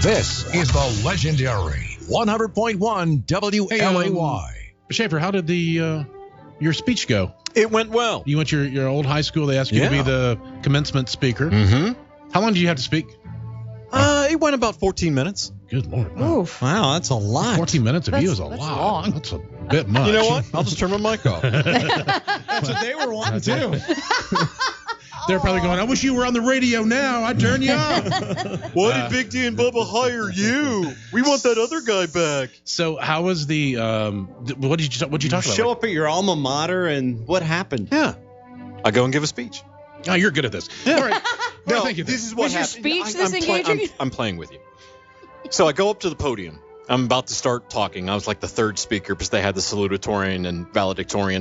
This is the legendary 100.1 WLAY. Schaefer, how did your speech go? It went well. You went to your old high school. They asked you to be the commencement speaker. Mm-hmm. How long did you have to speak? It went about 14 minutes. Good Lord. Wow. Oof. Wow, that's a lot. 14 minutes of you is a That's lot. long. That's a bit much. You know what? I'll just turn my mic off. That's what they were wanting too. They're probably going, I wish you were on the radio now. I'd turn you off. Why did Big D and Bubba hire you? We want that other guy back. So how was the what did you talk about? Show up at your alma mater and what happened? Yeah. I go and give a speech. Oh, you're good at this. All right. Well, thank you. This is what Was your happened. speech this engaging? I'm playing with you. So I go up to the podium. I'm about to start talking. I was like the third speaker because they had the salutatorian and valedictorian.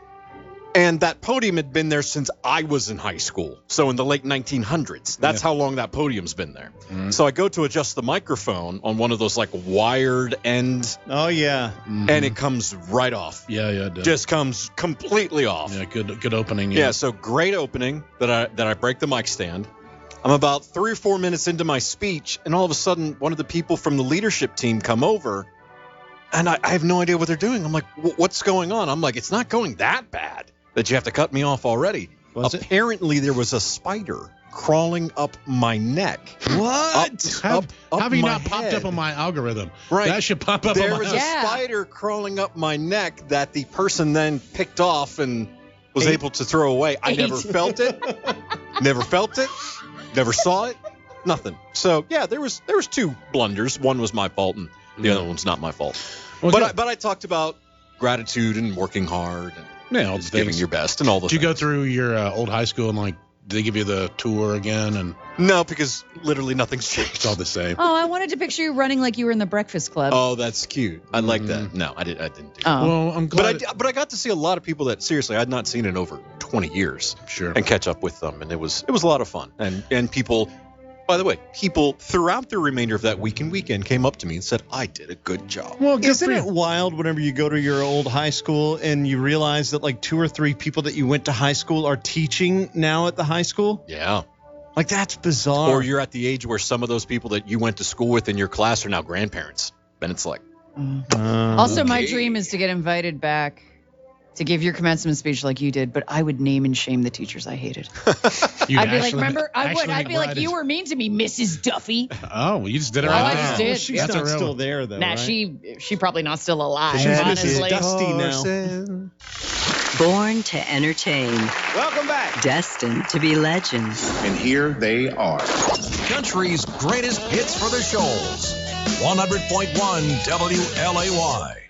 And that podium had been there since I was in high school. So in the late 1900s. That's how long that podium's been there. Mm. So I go to adjust the microphone on one of those like wired ends, Oh yeah. and it comes right off. Yeah, it does. Just comes completely off. Yeah, good opening. Yeah, so great opening that I break the mic stand. I'm about 3 or 4 minutes into my speech, and all of a sudden, one of the people from the leadership team come over, and I have no idea what they're doing. I'm like, what's going on? I'm like, it's not going that bad that you have to cut me off already. Apparently, there was a spider crawling up my neck. What? Up Have you my not popped head. up on my algorithm? Right. That should pop up There on was my a spider crawling up my neck that the person then picked off and was able to throw away. I never felt it. Never felt it. Never saw it. Nothing. So yeah, there was 2 blunders. One was my fault, and the other one's not my fault. Well, But I talked about gratitude and working hard and all the just giving things. your best and all those. Did you go through your old high school and did they give you the tour again? And No, because literally nothing's changed. it's all the same. Oh, I wanted to picture you running like you were in the Breakfast Club. Oh, that's cute. I like that. No, I didn't do that. Oh. Well, I'm glad. But I got to see a lot of people that seriously I'd not seen in over 20 years. Sure. And catch up with them, and it was a lot of fun. And people, by the way, people throughout the remainder of that weekend came up to me and said I did a good job. Well, Isn't it wild whenever you go to your old high school and you realize that like 2 or 3 people that you went to high school are teaching now at the high school? Yeah. Like that's bizarre. Or you're at the age where some of those people that you went to school with in your class are now grandparents. And it's like, Also, my okay. dream is to get invited back to give your commencement speech like you did, but I would name and shame the teachers I hated. You I'd be like, actually- remember, I would. actually I'd be like, invited- you were mean to me, Mrs. Duffy. Oh, well, you just did it Oh, right I now. just did. Well, she's That's not a real still one. there though. Nah, right? she probably not still alive, She's Mrs. honestly. Dusty now. Born to entertain, Welcome back. destined to be legends. And here they are. Country's greatest hits for the shoals. 100.1 WLAY.